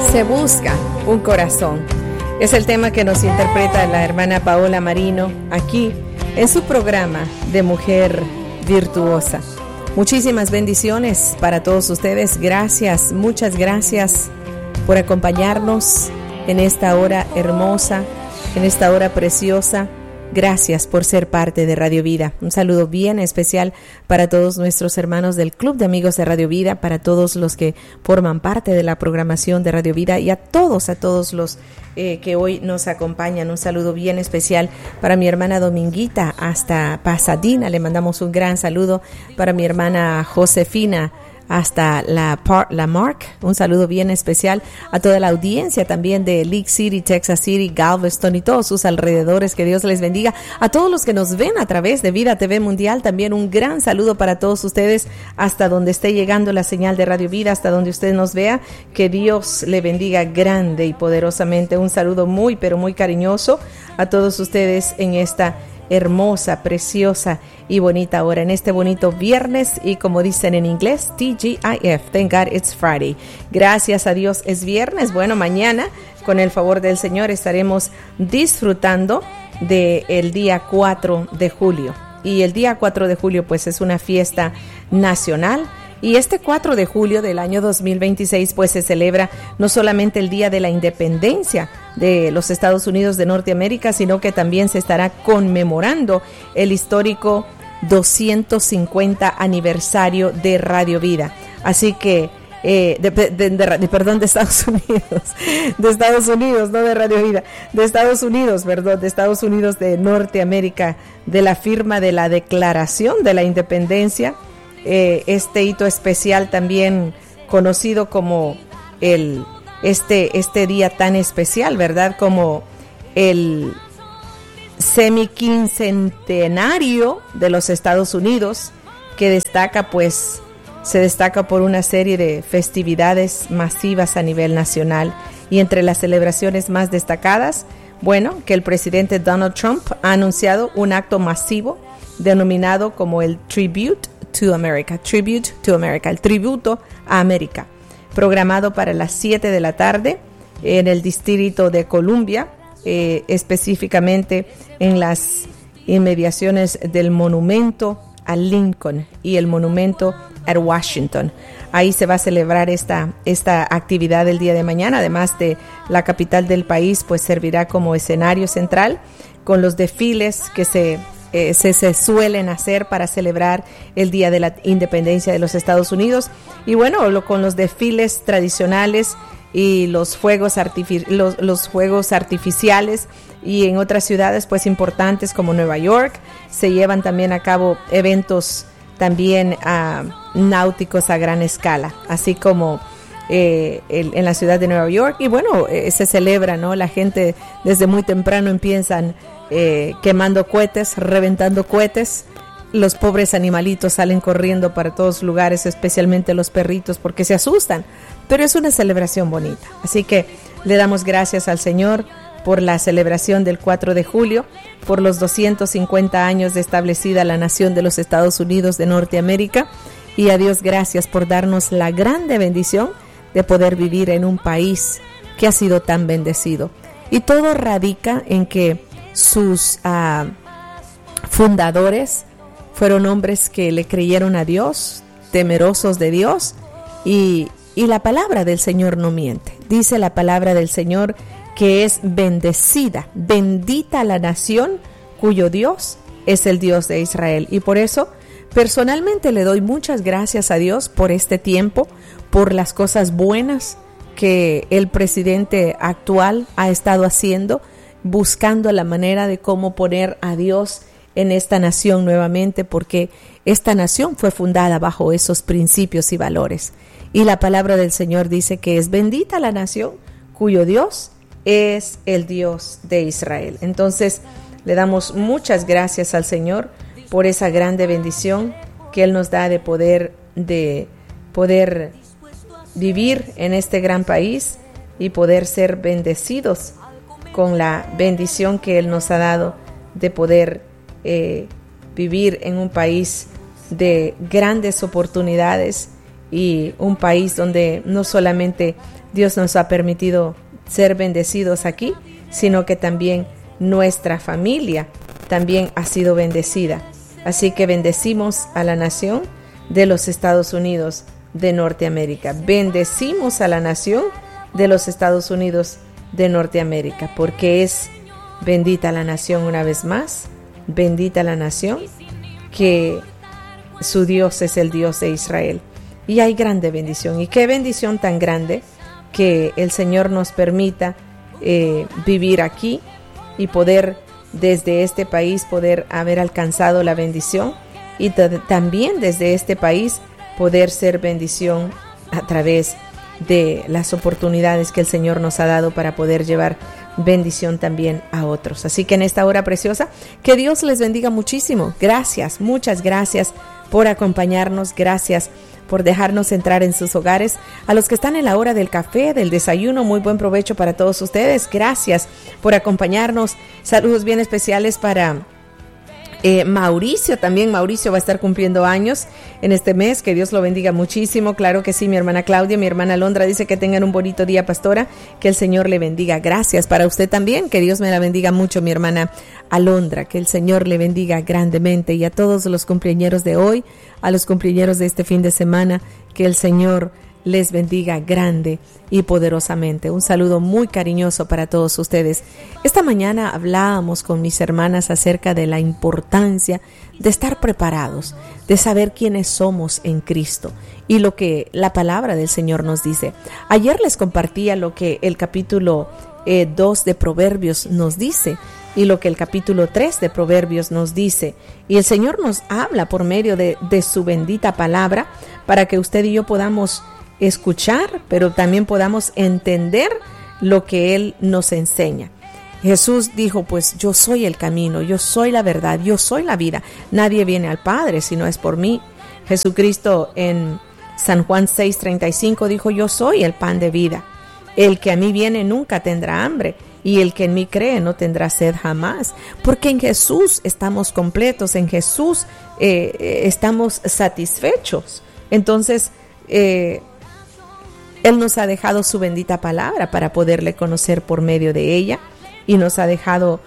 Se busca un corazón. Es el tema que nos interpreta la hermana Paola Marino aquí en su programa de Mujer Virtuosa. Muchísimas bendiciones para todos ustedes. Gracias, muchas gracias por acompañarnos en esta hora hermosa, en esta hora preciosa. Gracias por ser parte de Radio Vida. Un saludo bien especial para todos nuestros hermanos del Club de Amigos de Radio Vida, para todos los que forman parte de la programación de Radio Vida y a todos los que hoy nos acompañan. Un saludo bien especial para mi hermana Dominguita hasta Pasadena. Le mandamos un gran saludo para mi hermana Josefina hasta la Mark, un saludo bien especial a toda la audiencia también de League City, Texas City, Galveston y todos sus alrededores, que Dios les bendiga. A todos los que nos ven a través de Vida TV Mundial, también un gran saludo para todos ustedes, hasta donde esté llegando la señal de Radio Vida, hasta donde usted nos vea, que Dios le bendiga grande y poderosamente. Un saludo muy, pero muy cariñoso a todos ustedes en esta hermosa, preciosa y bonita hora, en este bonito viernes, y como dicen en inglés, TGIF, Thank God It's Friday. Gracias a Dios es viernes. Bueno, mañana, con el favor del Señor, estaremos disfrutando del día 4 de julio. Y el día 4 de julio, pues, es una fiesta nacional. Y este 4 de julio del año 2026, pues se celebra no solamente el Día de la Independencia de los Estados Unidos de Norteamérica, sino que también se estará conmemorando el histórico 250 aniversario de Radio Vida. Así que, de Estados Unidos, no de Radio Vida, de Estados Unidos de Norteamérica, de la firma de la Declaración de la Independencia. Este hito especial, también conocido como este día tan especial, ¿verdad? Como el semiquincentenario de los Estados Unidos, que se destaca por una serie de festividades masivas a nivel nacional. Y entre las celebraciones más destacadas, bueno, que el presidente Donald Trump ha anunciado un acto masivo denominado como el Tribute to America, el tributo a América, programado para las 7 de la tarde en el Distrito de Columbia, específicamente en las inmediaciones del monumento a Lincoln y el monumento a Washington. Ahí se va a celebrar esta actividad el día de mañana. Además de la capital del país, pues servirá como escenario central con los desfiles que se suelen hacer para celebrar el Día de la Independencia de los Estados Unidos. Y bueno, con los desfiles tradicionales y los fuegos artificiales, y en otras ciudades pues importantes como Nueva York se llevan también a cabo eventos también náuticos a gran escala, así como en la ciudad de Nueva York. Y bueno, se celebra, ¿no? La gente desde muy temprano empiezan quemando cohetes, reventando cohetes. Los pobres animalitos salen corriendo para todos lugares, especialmente los perritos, porque se asustan, pero es una celebración bonita. Así que le damos gracias al Señor por la celebración del 4 de julio, por los 250 años de establecida la nación de los Estados Unidos de Norteamérica, y a Dios gracias por darnos la grande bendición de poder vivir en un país que ha sido tan bendecido. Y todo radica en que sus fundadores fueron hombres que le creyeron a Dios, temerosos de Dios, y la palabra del Señor no miente. Dice la palabra del Señor que es bendecida, bendita la nación cuyo Dios es el Dios de Israel. Y por eso personalmente le doy muchas gracias a Dios por este tiempo, por las cosas buenas que el presidente actual ha estado haciendo, buscando la manera de cómo poner a Dios en esta nación nuevamente, porque esta nación fue fundada bajo esos principios y valores. Y la palabra del Señor dice que es bendita la nación cuyo Dios es el Dios de Israel. Entonces le damos muchas gracias al Señor por esa grande bendición que Él nos da de poder vivir en este gran país y poder ser bendecidos con la bendición que Él nos ha dado de poder vivir en un país de grandes oportunidades y un país donde no solamente Dios nos ha permitido ser bendecidos aquí, sino que también nuestra familia también ha sido bendecida. Así que bendecimos a la nación de los Estados Unidos de Norteamérica. Bendecimos a la nación de los Estados Unidos de Norteamérica, porque es bendita la nación una vez más, bendita la nación, que su Dios es el Dios de Israel. Y hay grande bendición, y qué bendición tan grande que el Señor nos permita vivir aquí y poder desde este país poder haber alcanzado la bendición, y también desde este país poder ser bendición a través de las oportunidades que el Señor nos ha dado para poder llevar bendición también a otros. Así que en esta hora preciosa, que Dios les bendiga muchísimo. Gracias, muchas gracias por acompañarnos, gracias por dejarnos entrar en sus hogares. A los que están en la hora del café, del desayuno, muy buen provecho para todos ustedes. Gracias por acompañarnos. Saludos bien especiales para Mauricio. También Mauricio va a estar cumpliendo años en este mes. Que Dios lo bendiga muchísimo. Claro que sí, mi hermana Claudia, mi hermana Alondra dice que tengan un bonito día, pastora. Que el Señor le bendiga. Gracias para usted también. Que Dios me la bendiga mucho, mi hermana Alondra. Que el Señor le bendiga grandemente. Y a todos los cumpleañeros de hoy, a los cumpleañeros de este fin de semana, que el Señor les bendiga grande y poderosamente. Un saludo muy cariñoso para todos ustedes. Esta mañana hablábamos con mis hermanas acerca de la importancia de estar preparados, de saber quiénes somos en Cristo y lo que la palabra del Señor nos dice. Ayer les compartía lo que el capítulo 2 de Proverbios nos dice y lo que el capítulo 3 de Proverbios nos dice. Y el Señor nos habla por medio de su bendita palabra para que usted y yo podamos escuchar, pero también podamos entender lo que Él nos enseña. Jesús dijo, pues yo soy el camino, yo soy la verdad, yo soy la vida. Nadie viene al Padre si no es por mí. Jesucristo en San Juan 6:35 dijo, yo soy el pan de vida. El que a mí viene nunca tendrá hambre, y el que en mí cree no tendrá sed jamás. Porque en Jesús estamos completos, en Jesús estamos satisfechos. Entonces, Él nos ha dejado su bendita palabra para poderle conocer por medio de ella, y nos ha dejado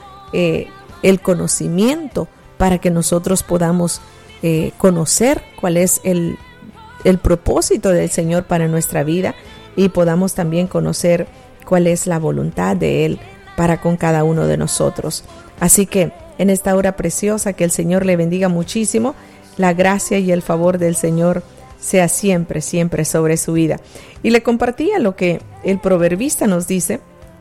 el conocimiento para que nosotros podamos conocer cuál es el propósito del Señor para nuestra vida, y podamos también conocer cuál es la voluntad de Él para con cada uno de nosotros. Así que en esta hora preciosa, que el Señor le bendiga muchísimo. La gracia y el favor del Señor sea siempre, siempre sobre su vida. Y le compartía lo que el proverbista nos dice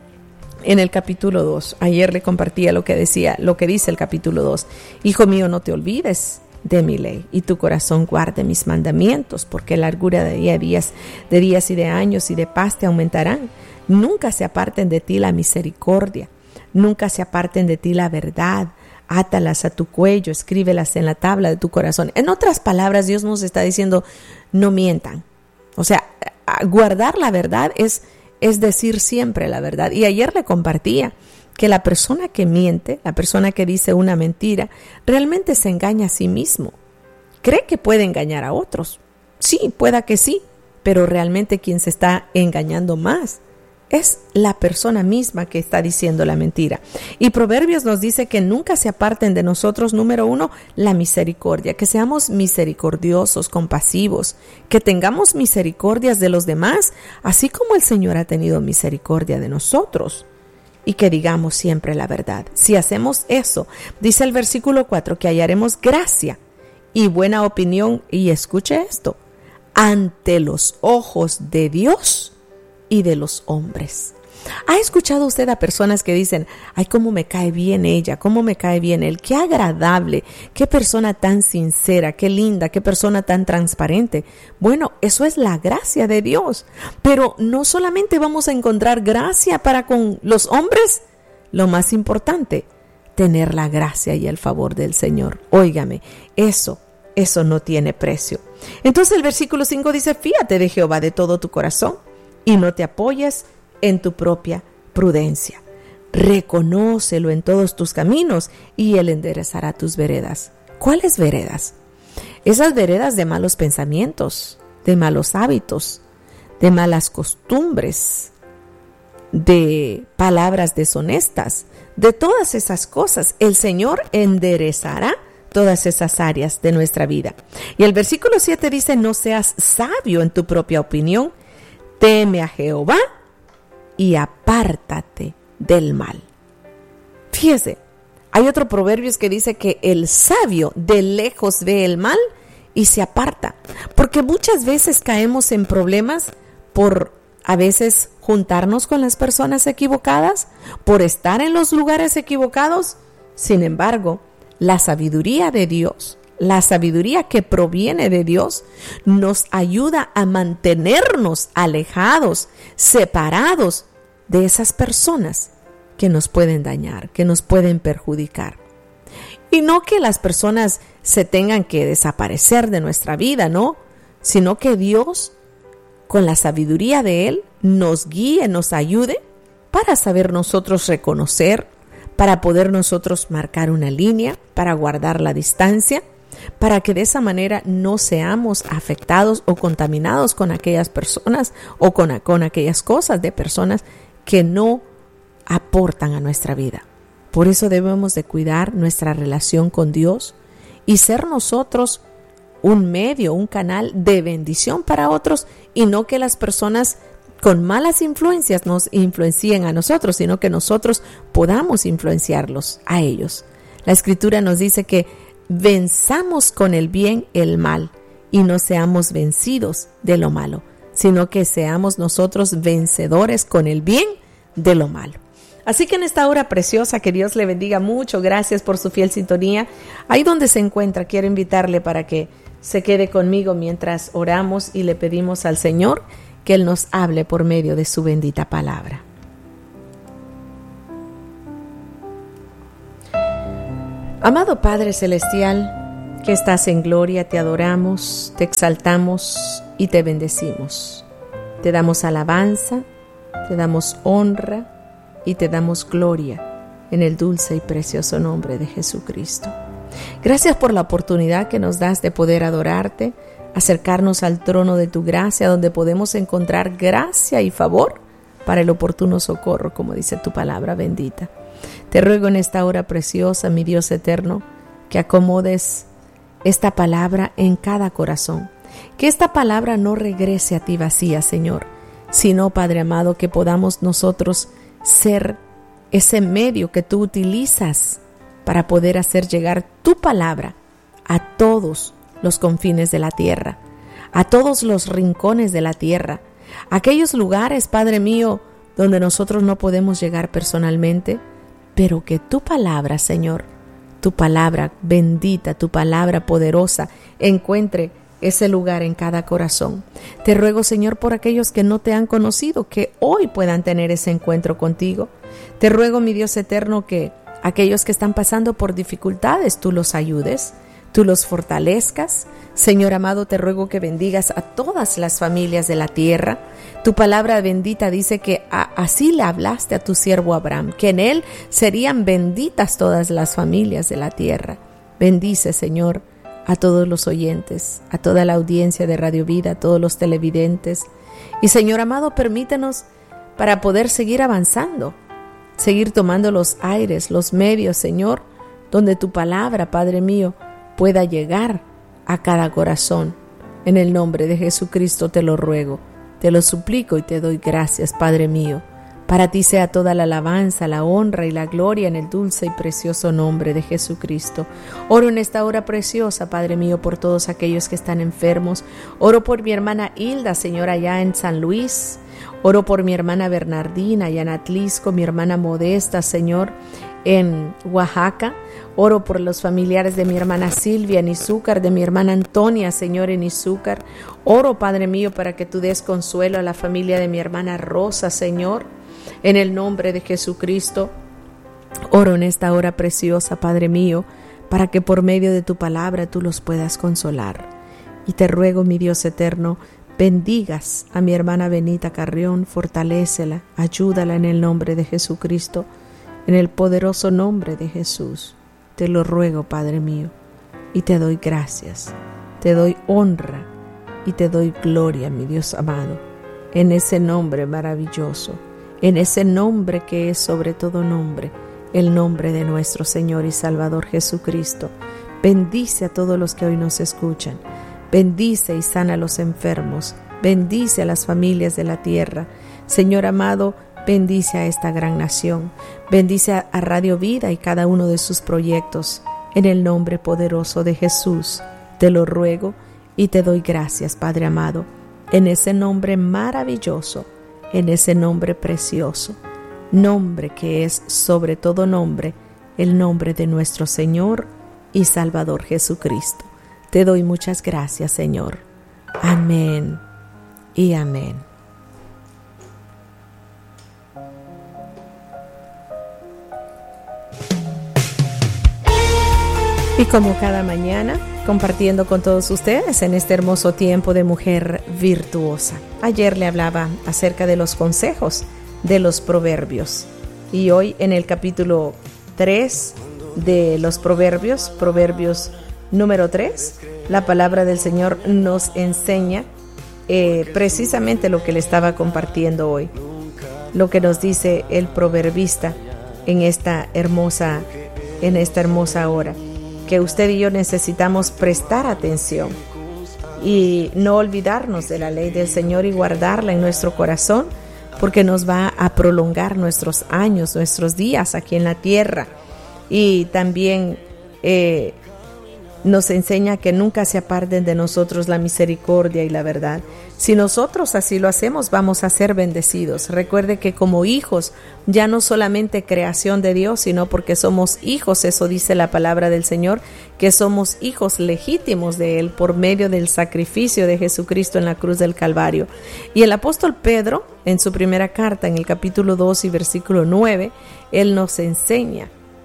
en el capítulo 2. Ayer le compartía lo que dice el capítulo 2. Hijo mío, no te olvides de mi ley, y tu corazón guarde mis mandamientos, porque largura de días y de años y de paz te aumentarán. Nunca se aparten de ti la misericordia, nunca se aparten de ti la verdad. Átalas a tu cuello, escríbelas en la tabla de tu corazón. En otras palabras, Dios nos está diciendo, no mientan. O sea, guardar la verdad es decir siempre la verdad. Y ayer le compartía que la persona que miente, la persona que dice una mentira, realmente se engaña a sí mismo. Cree que puede engañar a otros. Sí, pueda que sí, pero realmente quien se está engañando más es la persona misma que está diciendo la mentira. Y Proverbios nos dice que nunca se aparten de nosotros, número 1, la misericordia, que seamos misericordiosos, compasivos, que tengamos misericordias de los demás, así como el Señor ha tenido misericordia de nosotros, y que digamos siempre la verdad. Si hacemos eso, dice el versículo 4, que hallaremos gracia y buena opinión, y escuche esto, ante los ojos de Dios y de los hombres. ¿Ha escuchado usted a personas que dicen, ay, cómo me cae bien ella, cómo me cae bien él, qué agradable, qué persona tan sincera, qué linda, qué persona tan transparente? Bueno, eso es la gracia de Dios. Pero no solamente vamos a encontrar gracia para con los hombres, lo más importante, tener la gracia y el favor del Señor. Óigame, eso no tiene precio. Entonces el versículo 5 dice, fíate de Jehová de todo tu corazón, y no te apoyes en tu propia prudencia. Reconócelo en todos tus caminos, y Él enderezará tus veredas. ¿Cuáles veredas? Esas veredas de malos pensamientos, de malos hábitos, de malas costumbres, de palabras deshonestas, de todas esas cosas. El Señor enderezará todas esas áreas de nuestra vida. Y el versículo 7 dice: no seas sabio en tu propia opinión, teme a Jehová y apártate del mal. Fíjese, hay otro proverbio que dice que el sabio de lejos ve el mal y se aparta, porque muchas veces caemos en problemas por a veces juntarnos con las personas equivocadas, por estar en los lugares equivocados. Sin embargo, la sabiduría de Dios, la sabiduría que proviene de Dios, nos ayuda a mantenernos alejados, separados de esas personas que nos pueden dañar, que nos pueden perjudicar. Y no que las personas se tengan que desaparecer de nuestra vida, no, sino que Dios, con la sabiduría de Él, nos guíe, nos ayude para saber nosotros reconocer, para poder nosotros marcar una línea, para guardar la distancia, para que de esa manera no seamos afectados o contaminados con aquellas personas o con aquellas cosas de personas que no aportan a nuestra vida. Por eso debemos de cuidar nuestra relación con Dios y ser nosotros un medio, un canal de bendición para otros, y no que las personas con malas influencias nos influencien a nosotros, sino que nosotros podamos influenciarlos a ellos. La Escritura nos dice que venzamos con el bien el mal y no seamos vencidos de lo malo, sino que seamos nosotros vencedores con el bien de lo malo. Así que en esta hora preciosa, que Dios le bendiga mucho. Gracias por su fiel sintonía. Ahí donde se encuentra, quiero invitarle para que se quede conmigo mientras oramos y le pedimos al Señor que Él nos hable por medio de su bendita palabra. Amado Padre Celestial, que estás en gloria, te adoramos, te exaltamos y te bendecimos. Te damos alabanza, te damos honra y te damos gloria en el dulce y precioso nombre de Jesucristo. Gracias por la oportunidad que nos das de poder adorarte, acercarnos al trono de tu gracia, donde podemos encontrar gracia y favor para el oportuno socorro, como dice tu palabra bendita. Te ruego en esta hora preciosa, mi Dios eterno, que acomodes esta palabra en cada corazón. Que esta palabra no regrese a ti vacía, Señor, sino, Padre amado, que podamos nosotros ser ese medio que tú utilizas para poder hacer llegar tu palabra a todos los confines de la tierra, a todos los rincones de la tierra, aquellos lugares, Padre mío, donde nosotros no podemos llegar personalmente, pero que tu palabra, Señor, tu palabra bendita, tu palabra poderosa, encuentre ese lugar en cada corazón. Te ruego, Señor, por aquellos que no te han conocido, que hoy puedan tener ese encuentro contigo. Te ruego, mi Dios eterno, que aquellos que están pasando por dificultades, tú los ayudes, tú los fortalezcas. Señor amado, te ruego que bendigas a todas las familias de la tierra. Tu palabra bendita dice que así le hablaste a tu siervo Abraham, que en él serían benditas todas las familias de la tierra. Bendice, Señor, a todos los oyentes, a toda la audiencia de Radio Vida, a todos los televidentes. Y Señor amado, permítenos para poder seguir avanzando, seguir tomando los aires, los medios, Señor, donde tu palabra, Padre mío, pueda llegar a cada corazón. En el nombre de Jesucristo te lo ruego, te lo suplico y te doy gracias, Padre mío. Para ti sea toda la alabanza, la honra y la gloria en el dulce y precioso nombre de Jesucristo. Oro en esta hora preciosa, Padre mío, por todos aquellos que están enfermos. Oro por mi hermana Hilda, Señor, allá en San Luis. Oro por mi hermana Bernardina, allá en Atlisco, mi hermana Modesta, Señor, en Oaxaca. Oro por los familiares de mi hermana Silvia en Izúcar, de mi hermana Antonia, Señor, en Izúcar. Oro, Padre mío, para que tú des consuelo a la familia de mi hermana Rosa, Señor, en el nombre de Jesucristo. Oro en esta hora preciosa, Padre mío, para que por medio de tu palabra tú los puedas consolar. Y te ruego, mi Dios eterno, bendigas a mi hermana Benita Carrión, fortalécela, ayúdala en el nombre de Jesucristo, en el poderoso nombre de Jesús. Te lo ruego, Padre mío, y te doy gracias, te doy honra y te doy gloria, mi Dios amado, en ese nombre maravilloso, en ese nombre que es sobre todo nombre, el nombre de nuestro Señor y Salvador Jesucristo. Bendice a todos los que hoy nos escuchan. Bendice y sana a los enfermos. Bendice a las familias de la tierra. Señor amado, bendice a esta gran nación. Bendice a Radio Vida y cada uno de sus proyectos. En el nombre poderoso de Jesús, te lo ruego y te doy gracias, Padre amado, en ese nombre maravilloso, en ese nombre precioso, nombre que es sobre todo nombre, el nombre de nuestro Señor y Salvador Jesucristo. Te doy muchas gracias, Señor. Amén y amén. Y como cada mañana, compartiendo con todos ustedes en este hermoso tiempo de mujer virtuosa. Ayer le hablaba acerca de los consejos de los proverbios. Y hoy en el capítulo 3 de los proverbios, proverbios número 3, la palabra del Señor nos enseña precisamente lo que le estaba compartiendo hoy. Lo que nos dice el proverbista en esta hermosa hora. Que usted y yo necesitamos prestar atención y no olvidarnos de la ley del Señor y guardarla en nuestro corazón, porque nos va a prolongar nuestros años, nuestros días aquí en la tierra. Y también nos enseña que nunca se aparten de nosotros la misericordia y la verdad. Si nosotros así lo hacemos, vamos a ser bendecidos. Recuerde que como hijos, ya no solamente creación de Dios, sino porque somos hijos, eso dice la palabra del Señor, que somos hijos legítimos de Él por medio del sacrificio de Jesucristo en la cruz del Calvario. Y el apóstol Pedro, en su primera carta, en el capítulo 2 y versículo 9, él nos enseña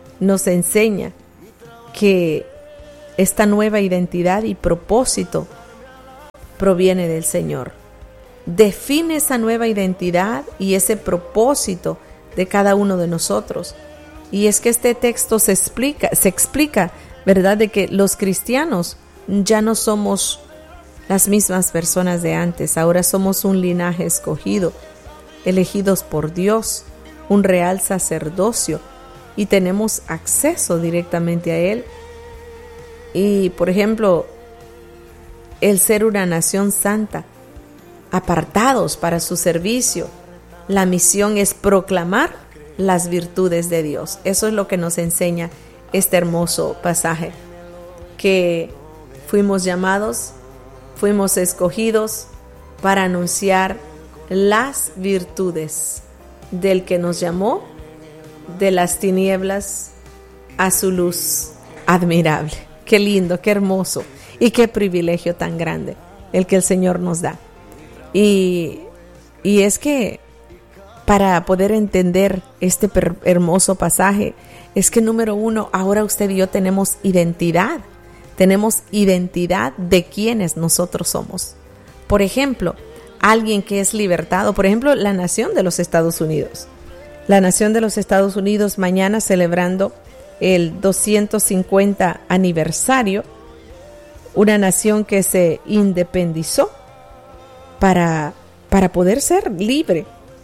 que esta nueva identidad y propósito proviene del Señor. Define esa nueva identidad y ese propósito de cada uno de nosotros. Y es que este texto se explica, ¿verdad?, de que los cristianos ya no somos las mismas personas de antes. Ahora somos un linaje escogido, elegidos por Dios, un real sacerdocio, y tenemos acceso directamente a Él. Y, por ejemplo, el ser una nación santa, apartados para su servicio. La misión es proclamar las virtudes de Dios. Eso es lo que nos enseña este hermoso pasaje, que fuimos llamados, fuimos escogidos para anunciar las virtudes del que nos llamó de las tinieblas a su luz admirable. Qué lindo, qué hermoso y qué privilegio tan grande el que el Señor nos da. Y es que para poder entender este hermoso pasaje, es que número uno, ahora usted y yo tenemos identidad de quienes nosotros somos. Por ejemplo, alguien que es libertado, por ejemplo, la nación de los Estados Unidos. La nación de los Estados Unidos mañana celebrando el 250 aniversario, una nación que se independizó para poder ser libre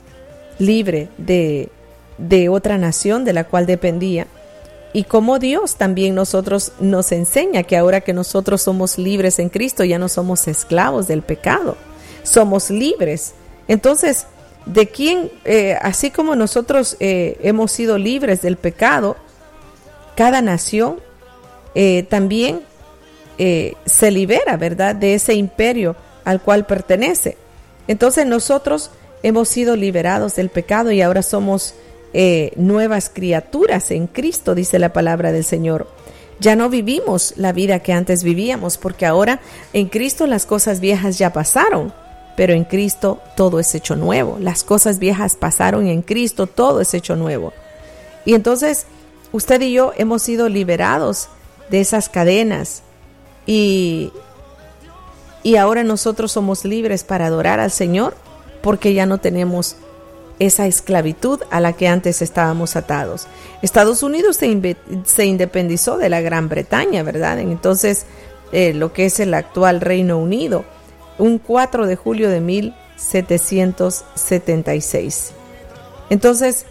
de otra nación de la cual dependía. Y como Dios también nos enseña que ahora que nosotros somos libres en Cristo, ya no somos esclavos del pecado, somos libres. Entonces, ¿de quién? Así como nosotros hemos sido libres del pecado, cada nación también se libera, ¿verdad?, de ese imperio al cual pertenece. Entonces nosotros hemos sido liberados del pecado y ahora somos nuevas criaturas en Cristo, dice la palabra del Señor. Ya no vivimos la vida que antes vivíamos, porque ahora en Cristo las cosas viejas ya pasaron, pero en Cristo todo es hecho nuevo. Las cosas viejas pasaron, en Cristo todo es hecho nuevo. Y entonces usted y yo hemos sido liberados de esas cadenas y ahora nosotros somos libres para adorar al Señor, porque ya no tenemos esa esclavitud a la que antes estábamos atados. Estados Unidos se independizó de la Gran Bretaña, ¿verdad? Entonces, lo que es el actual Reino Unido, un 4 de julio de 1776. Entonces,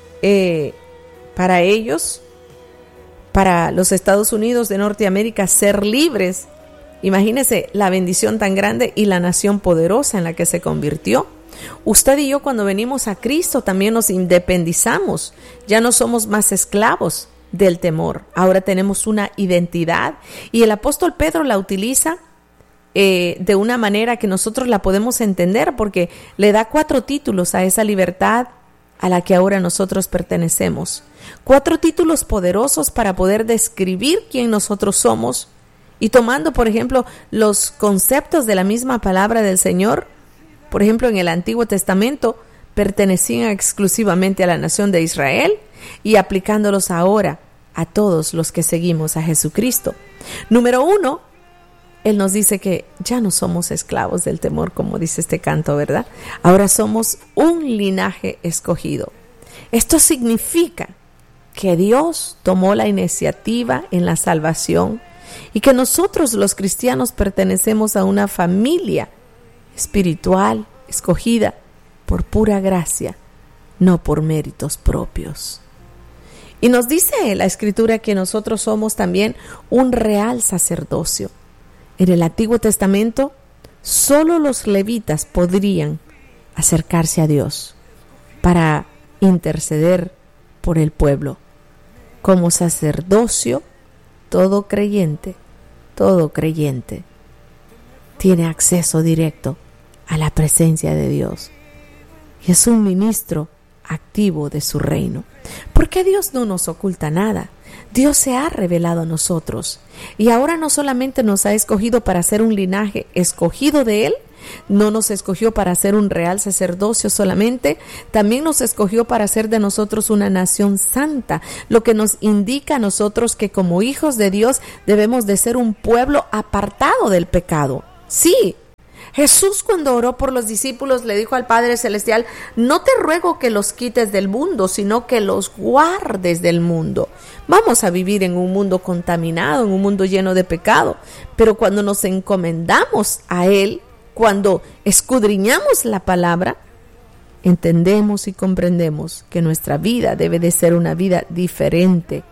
para ellos, para los Estados Unidos de Norteamérica, ser libres, imagínense la bendición tan grande y la nación poderosa en la que se convirtió. Usted y yo, cuando venimos a Cristo, también nos independizamos. Ya no somos más esclavos del temor. Ahora tenemos una identidad, y el apóstol Pedro la utiliza de una manera que nosotros la podemos entender, porque le da 4 títulos a esa libertad a la que ahora nosotros pertenecemos. 4 títulos poderosos para poder describir quién nosotros somos, y tomando, por ejemplo, los conceptos de la misma palabra del Señor. Por ejemplo, en el Antiguo Testamento pertenecían exclusivamente a la nación de Israel, y aplicándolos ahora a todos los que seguimos a Jesucristo. Número 1, Él nos dice que ya no somos esclavos del temor, como dice este canto, ¿verdad? Ahora somos un linaje escogido. Esto significa que Dios tomó la iniciativa en la salvación, y que nosotros los cristianos pertenecemos a una familia espiritual escogida por pura gracia, no por méritos propios. Y nos dice la Escritura que nosotros somos también un real sacerdocio. En el Antiguo Testamento, solo los levitas podrían acercarse a Dios para interceder por el pueblo. Como sacerdocio, todo creyente tiene acceso directo a la presencia de Dios, y es un ministro activo de su reino. Porque Dios no nos oculta nada. Dios se ha revelado a nosotros, y ahora no solamente nos ha escogido para ser un linaje escogido de Él, no nos escogió para ser un real sacerdocio solamente, también nos escogió para ser de nosotros una nación santa, lo que nos indica a nosotros que como hijos de Dios debemos de ser un pueblo apartado del pecado. Sí, Jesús, cuando oró por los discípulos, le dijo al Padre Celestial: no te ruego que los quites del mundo, sino que los guardes del mundo. Vamos a vivir en un mundo contaminado, en un mundo lleno de pecado, pero cuando nos encomendamos a Él, cuando escudriñamos la palabra, entendemos y comprendemos que nuestra vida debe de ser una vida diferente,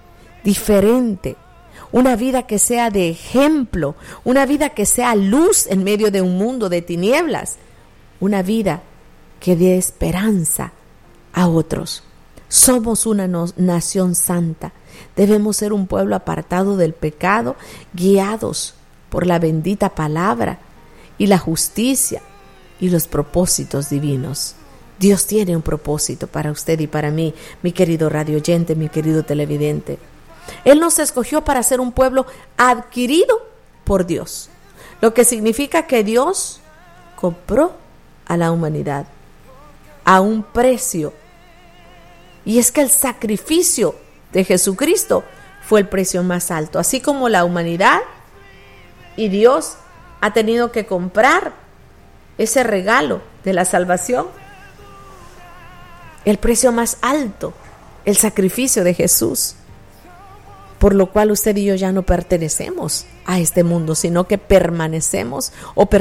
una vida que sea de ejemplo, una vida que sea luz en medio de un mundo de tinieblas, una vida que dé esperanza a otros. Somos una nación santa, debemos ser un pueblo apartado del pecado, guiados por la bendita palabra y la justicia y los propósitos divinos. Dios tiene un propósito para usted y para mí, mi querido radioyente, mi querido televidente. Él nos escogió para ser un pueblo adquirido por Dios, lo que significa que Dios compró a la humanidad a un precio. Y es que el sacrificio de Jesucristo fue el precio más alto. Así como la humanidad y Dios ha tenido que comprar ese regalo de la salvación, el precio más alto, el sacrificio de Jesús, por lo cual usted y yo ya no pertenecemos a este mundo, sino que pertenecemos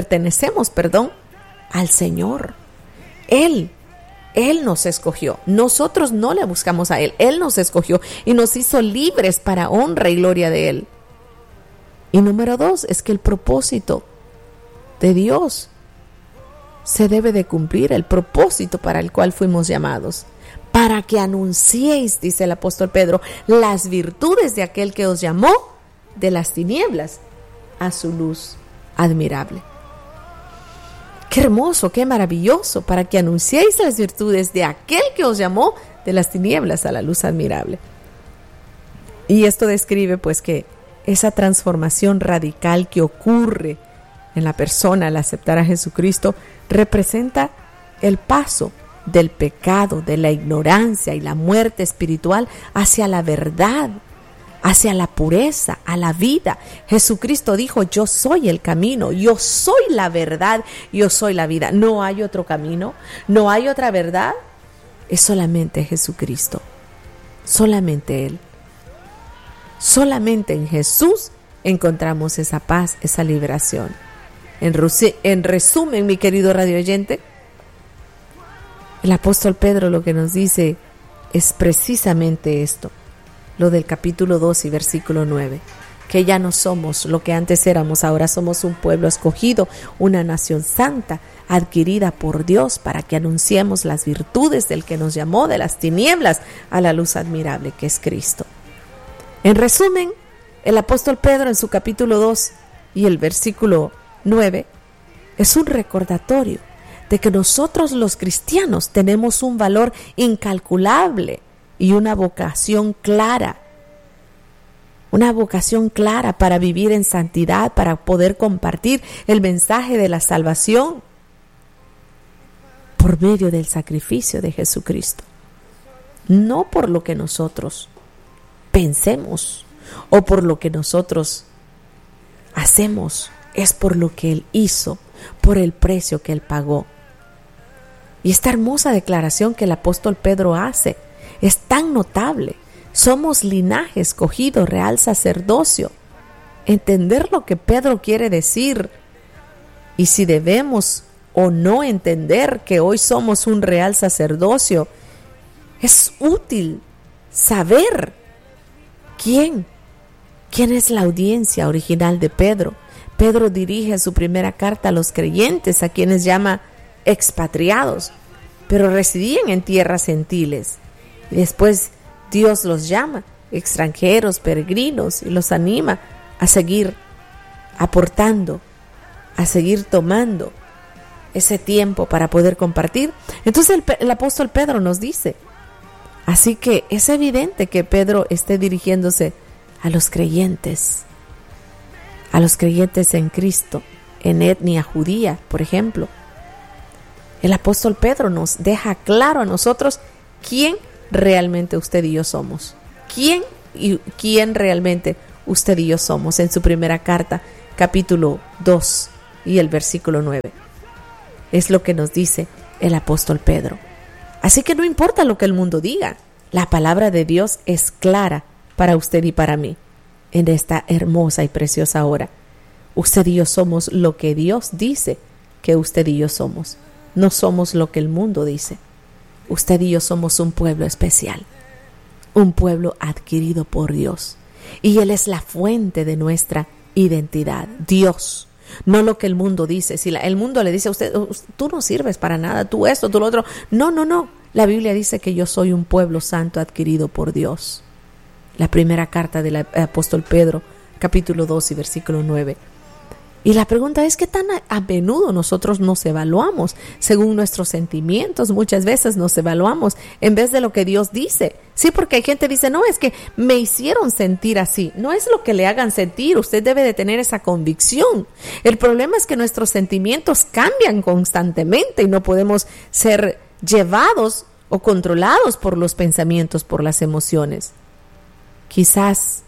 al Señor. Él nos escogió, nosotros no le buscamos a Él, Él nos escogió y nos hizo libres para honra y gloria de Él. Y número 2, es que el propósito de Dios se debe de cumplir, el propósito para el cual fuimos llamados, para que anunciéis, dice el apóstol Pedro, las virtudes de aquel que os llamó de las tinieblas a su luz admirable. Qué hermoso, qué maravilloso, para que anunciéis las virtudes de aquel que os llamó de las tinieblas a la luz admirable. Y esto describe pues que esa transformación radical que ocurre en la persona al aceptar a Jesucristo representa el paso del pecado, de la ignorancia y la muerte espiritual hacia la verdad, hacia la pureza, a la vida. Jesucristo dijo: yo soy el camino, yo soy la verdad, yo soy la vida. No hay otro camino, no hay otra verdad, es solamente Jesucristo, solamente Él. Solamente en Jesús encontramos esa paz, esa liberación. En resumen, mi querido radioyente, El apóstol Pedro lo que nos dice es precisamente esto, lo del capítulo 2 y versículo 9, que ya no somos lo que antes éramos, ahora somos un pueblo escogido, una nación santa, adquirida por Dios para que anunciemos las virtudes del que nos llamó de las tinieblas a la luz admirable que es Cristo. En resumen, el apóstol Pedro en su capítulo 2 y el versículo 9 es un recordatorio de que nosotros los cristianos tenemos un valor incalculable y una vocación clara para vivir en santidad, para poder compartir el mensaje de la salvación por medio del sacrificio de Jesucristo. No por lo que nosotros pensemos o por lo que nosotros hacemos, es por lo que Él hizo, por el precio que Él pagó. Y esta hermosa declaración que el apóstol Pedro hace es tan notable. Somos linaje escogido, real sacerdocio. Entender lo que Pedro quiere decir y si debemos o no entender que hoy somos un real sacerdocio, es útil saber quién es la audiencia original de Pedro. Pedro dirige su primera carta a los creyentes, a quienes llama expatriados, pero residían en tierras gentiles. Y después Dios los llama extranjeros, peregrinos, y los anima a seguir aportando, a seguir tomando ese tiempo para poder compartir. Entonces el apóstol Pedro nos dice, así que es evidente que Pedro esté dirigiéndose a los creyentes en Cristo, en etnia judía, por ejemplo. El apóstol Pedro nos deja claro a nosotros quién realmente usted y yo somos. ¿Quién realmente usted y yo somos? En su primera carta, capítulo 2 y el versículo 9. Es lo que nos dice el apóstol Pedro. Así que no importa lo que el mundo diga, la palabra de Dios es clara para usted y para mí. En esta hermosa y preciosa hora, usted y yo somos lo que Dios dice que usted y yo somos. No somos lo que el mundo dice. Usted y yo somos un pueblo especial, un pueblo adquirido por Dios. Y Él es la fuente de nuestra identidad, Dios. No lo que el mundo dice. Si el mundo le dice a usted, tú no sirves para nada, tú esto, tú lo otro. No. La Biblia dice que yo soy un pueblo santo adquirido por Dios. La primera carta del apóstol Pedro, capítulo 2 y versículo 9. Y la pregunta es, ¿qué tan a menudo nosotros nos evaluamos según nuestros sentimientos? Muchas veces nos evaluamos en vez de lo que Dios dice. Sí, porque hay gente que dice, no, es que me hicieron sentir así. No es lo que le hagan sentir, usted debe de tener esa convicción. El problema es que nuestros sentimientos cambian constantemente y no podemos ser llevados o controlados por los pensamientos, por las emociones. Quizás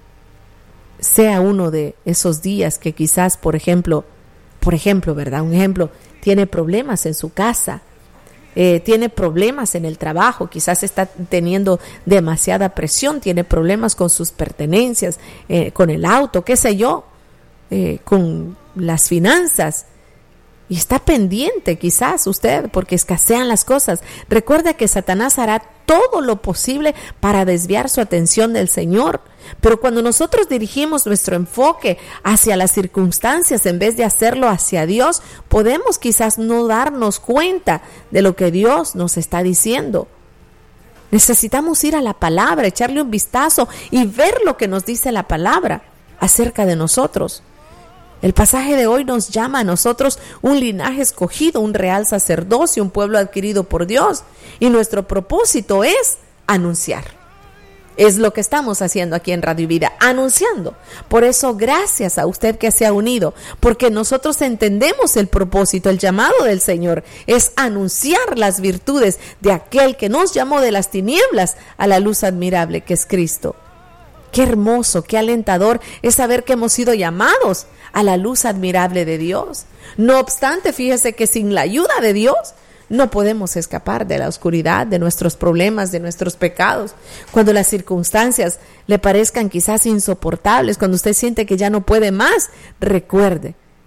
sea uno de esos días que quizás, por ejemplo, ¿verdad? Un ejemplo, tiene problemas en su casa, tiene problemas en el trabajo, quizás está teniendo demasiada presión, tiene problemas con sus pertenencias, con el auto, qué sé yo, con las finanzas. Y está pendiente quizás usted porque escasean las cosas. Recuerde que Satanás hará todo lo posible para desviar su atención del Señor. Pero cuando nosotros dirigimos nuestro enfoque hacia las circunstancias en vez de hacerlo hacia Dios, podemos quizás no darnos cuenta de lo que Dios nos está diciendo. Necesitamos ir a la palabra, echarle un vistazo y ver lo que nos dice la palabra acerca de nosotros. El pasaje de hoy nos llama a nosotros un linaje escogido, un real sacerdocio, un pueblo adquirido por Dios. Y nuestro propósito es anunciar. Es lo que estamos haciendo aquí en Radio Vida, anunciando. Por eso, gracias a usted que se ha unido, porque nosotros entendemos el propósito, el llamado del Señor es anunciar las virtudes de aquel que nos llamó de las tinieblas a la luz admirable que es Cristo. Qué hermoso, qué alentador es saber que hemos sido llamados a la luz admirable de Dios. No obstante, fíjese que sin la ayuda de Dios no podemos escapar de la oscuridad, de nuestros problemas, de nuestros pecados. Cuando las circunstancias le parezcan quizás insoportables, cuando usted siente que ya no puede más, recuerde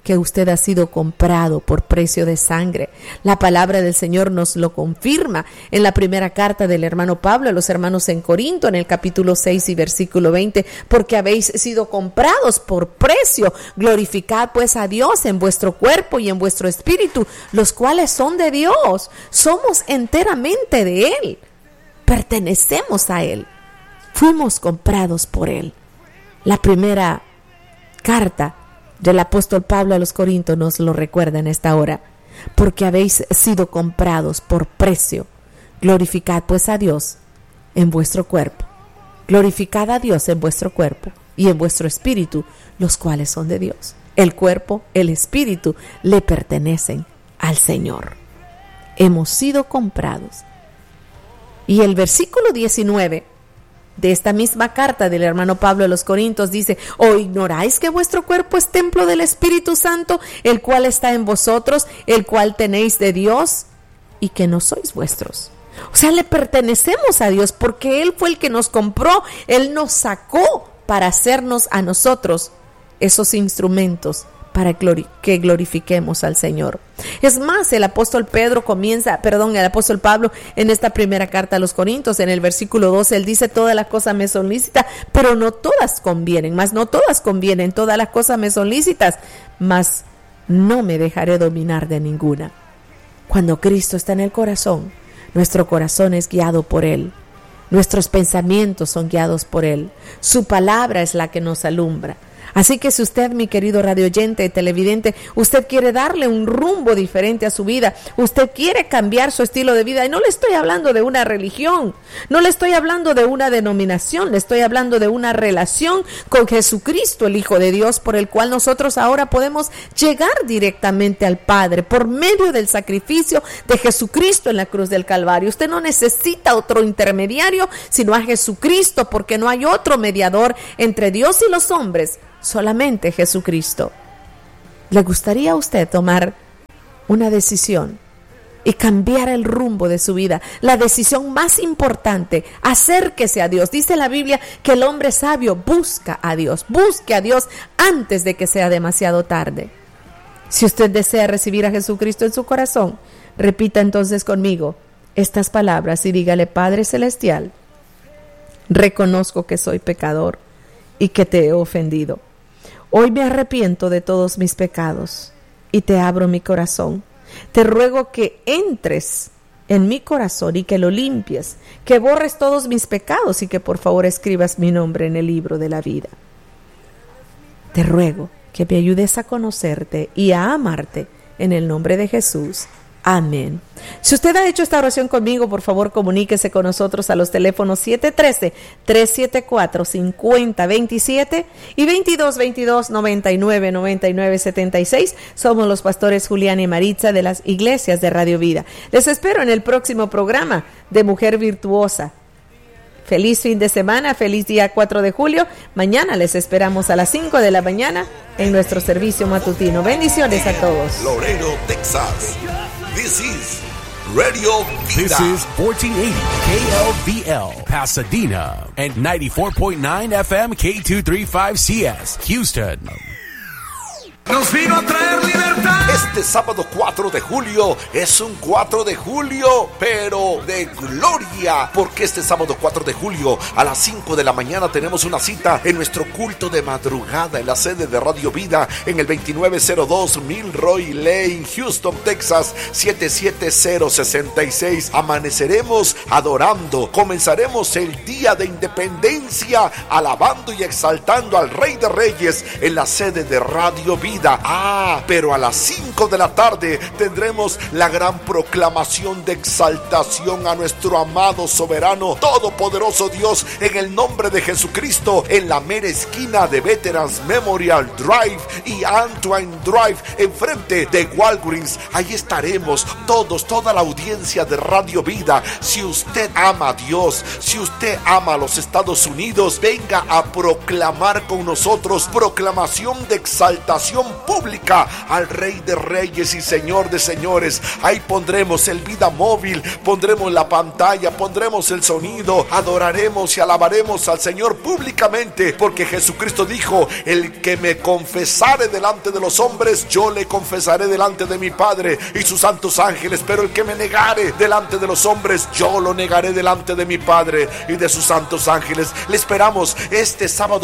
que usted ha sido comprado por precio de sangre. La palabra del Señor nos lo confirma en la primera carta del hermano Pablo a los hermanos en Corinto, en el capítulo 6 y versículo 20, porque habéis sido comprados por precio. Glorificad pues a Dios en vuestro cuerpo y en vuestro espíritu, los cuales son de Dios. Somos enteramente de Él. Pertenecemos a Él. Fuimos comprados por Él. La primera carta del apóstol Pablo a los Corintios nos lo recuerda en esta hora. Porque habéis sido comprados por precio. Glorificad pues a Dios en vuestro cuerpo. Glorificad a Dios en vuestro cuerpo y en vuestro espíritu, los cuales son de Dios. El cuerpo, el espíritu, le pertenecen al Señor. Hemos sido comprados. Y el versículo 19 de esta misma carta del hermano Pablo a los Corintios dice: ¿o ignoráis que vuestro cuerpo es templo del Espíritu Santo, el cual está en vosotros, el cual tenéis de Dios, y que no sois vuestros? O sea, le pertenecemos a Dios porque Él fue el que nos compró. Él nos sacó para hacernos a nosotros esos instrumentos para que glorifiquemos al Señor. Es más, el apóstol Pablo en esta primera carta a los Corintios, en el versículo 12, él dice: todas las cosas me son lícitas, pero no todas convienen, todas las cosas me son lícitas, mas no me dejaré dominar de ninguna. Cuando Cristo está en el corazón, nuestro corazón es guiado por Él. Nuestros pensamientos son guiados por Él. Su palabra es la que nos alumbra. Así que si usted, mi querido radioyente y televidente, usted quiere darle un rumbo diferente a su vida, usted quiere cambiar su estilo de vida, y no le estoy hablando de una religión, no le estoy hablando de una denominación, le estoy hablando de una relación con Jesucristo, el Hijo de Dios, por el cual nosotros ahora podemos llegar directamente al Padre por medio del sacrificio de Jesucristo en la cruz del Calvario. Usted no necesita otro intermediario sino a Jesucristo, porque no hay otro mediador entre Dios y los hombres, solamente Jesucristo. ¿Le gustaría a usted tomar una decisión y cambiar el rumbo de su vida? La decisión más importante: acérquese a Dios. Dice la Biblia que el hombre sabio busca a Dios. Busque a Dios antes de que sea demasiado tarde. Si usted desea recibir a Jesucristo en su corazón, repita entonces conmigo estas palabras y dígale: Padre Celestial, reconozco que soy pecador y que te he ofendido. Hoy me arrepiento de todos mis pecados y te abro mi corazón. Te ruego que entres en mi corazón y que lo limpies, que borres todos mis pecados y que por favor escribas mi nombre en el libro de la vida. Te ruego que me ayudes a conocerte y a amarte en el nombre de Jesús. Amén. Si usted ha hecho esta oración conmigo, por favor comuníquese con nosotros a los teléfonos 713-374-5027 y 2222-999976. Somos los pastores Julián y Maritza de las iglesias de Radio Vida. Les espero en el próximo programa de Mujer Virtuosa. Feliz fin de semana, feliz día 4 de julio. Mañana les esperamos a las 5 de la mañana en nuestro servicio matutino. Bendiciones a todos. Laredo, Texas. This is Radio Vida. This is 1480 KLVL, Pasadena, and 94.9 FM K235CS, Houston. Nos vino a traer libertad. Este sábado 4 de julio es un 4 de julio, pero de gloria, porque este sábado 4 de julio a las 5 de la mañana tenemos una cita en nuestro culto de madrugada en la sede de Radio Vida en el 2902 Milroy Lane, Houston, Texas 77066. Amaneceremos adorando, comenzaremos el día de independencia alabando y exaltando al Rey de Reyes en la sede de Radio Vida. Pero a las 5 de la tarde tendremos la gran proclamación de exaltación a nuestro amado, soberano, todopoderoso Dios en el nombre de Jesucristo, en la mera esquina de Veterans Memorial Drive y Antoine Drive, enfrente de Walgreens. Ahí estaremos todos, toda la audiencia de Radio Vida. Si usted ama a Dios, si usted ama a los Estados Unidos, venga a proclamar con nosotros proclamación de exaltación adoración pública al Rey de Reyes y Señor de Señores. Ahí pondremos el Vida Móvil, pondremos la pantalla, pondremos el sonido, adoraremos y alabaremos al Señor públicamente, porque Jesucristo dijo: el que me confesare delante de los hombres, yo le confesaré delante de mi Padre y sus santos ángeles, pero el que me negare delante de los hombres, yo lo negaré delante de mi Padre y de sus santos ángeles. Le esperamos este sábado